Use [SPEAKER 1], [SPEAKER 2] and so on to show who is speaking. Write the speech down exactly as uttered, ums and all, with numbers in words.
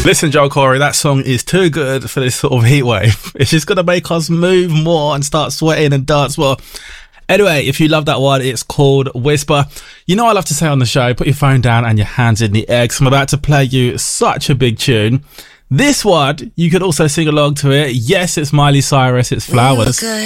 [SPEAKER 1] Listen, Joel Corey, that song is too good for this sort of heat wave. It's just going to make us move more and start sweating and dance more. Anyway, if you love that one, it's called Whisper. You know I love to say on the show, put your phone down and your hands in the air, 'cause I'm about to play you such a big tune. This one, you could also sing along to it. Yes, it's Miley Cyrus, it's Flowers.
[SPEAKER 2] We were good